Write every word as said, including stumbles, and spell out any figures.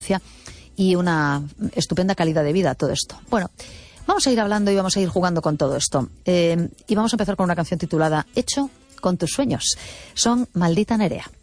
independencia y una estupenda calidad de vida, todo esto. Bueno, vamos a ir hablando y vamos a ir jugando con todo esto. Eh, y vamos a empezar con una canción titulada Hecho con tus sueños. Son Maldita Nerea.